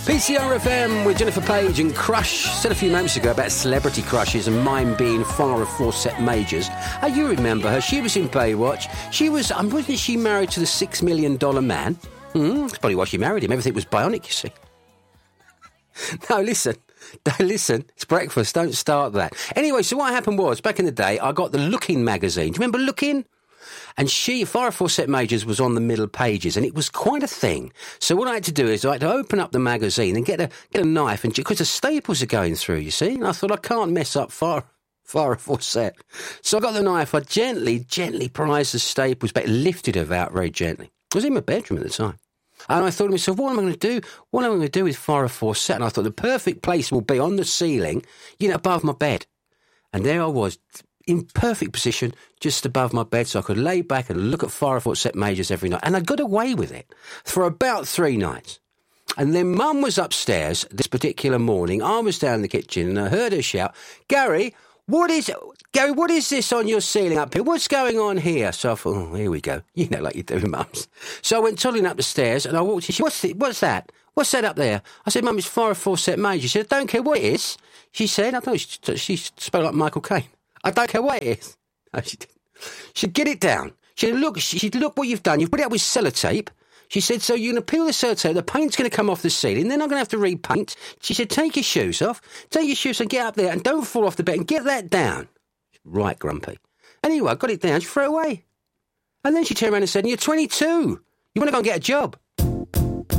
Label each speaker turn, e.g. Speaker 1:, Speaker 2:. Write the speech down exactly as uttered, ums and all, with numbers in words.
Speaker 1: P C R F M with Jennifer Page and Crush. Said a few moments ago about celebrity crushes and mine being Farrah Fawcett Majors. Oh, you remember her. She was in Baywatch. She was, um, wasn't she married to the six million dollars man? Hmm, that's probably why she married him. Everything was bionic, you see. No, listen. No, listen. It's breakfast. Don't start that. Anyway, so what happened was, back in the day, I got the Lookin' magazine. Do you remember Lookin'? And she, Farrah Fawcett Majors, was on the middle pages, and it was quite a thing. So what I had to do is I had to open up the magazine and get a get a knife, and because the staples are going through, you see. And I thought, I can't mess up Farrah, Farrah Fawcett. So I got the knife. I gently, gently prized the staples back, lifted her out very gently. I was in my bedroom at the time. And I thought to myself, what am I going to do? What am I going to do with Farrah Fawcett? And I thought the perfect place will be on the ceiling, you know, above my bed. And there I was, in perfect position, just above my bed, so I could lay back and look at Farrah Fawcett Majors every night. And I got away with it for about three nights. And then Mum was upstairs this particular morning. I was down in the kitchen, and I heard her shout, Gary, what is Gary, what is this on your ceiling up here? What's going on here? So I thought, oh, here we go. You know, like you do with mums. So I went toddling up the stairs, and I walked in. She said, what's, the, what's that? What's that up there? I said, Mum, it's Farrah Fawcett Majors. She said, I don't care what it is. She said, I thought she, she spoke like Michael Caine. I don't care what it is. No, she didn't. She said, get it down. She said, look, she said, look what you've done. You've put it up with sellotape. She said, so you're going to peel the sellotape, the paint's going to come off the ceiling, then I'm going to have to repaint. She said, take your shoes off, take your shoes and get up there and don't fall off the bed and get that down. Right, Grumpy. Anyway, I got it down, she threw it away. And then she turned around and said, you're twenty-two. You want to go and get a job?